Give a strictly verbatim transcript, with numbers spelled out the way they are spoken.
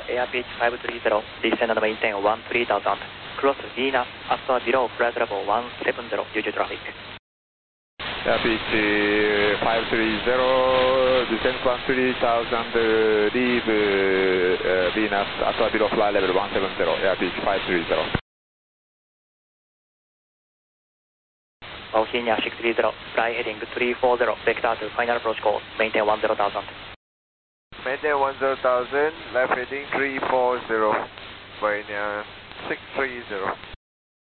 Air pitch five three zero, descend and maintain one three thousand. Cross Venus, after below flight level one seven zero, due to traffic. Air pitch uh, five three zero, descend one three thousand, uh, leave uh, uh, Venus, after below flight level one seven zero, air pitch five three zero. Oceania six three zero, fly heading three four zero, vector to final approach course, maintain one zero thousand. Maintain one zero thousand, left heading three four zero, Oceania six three zero.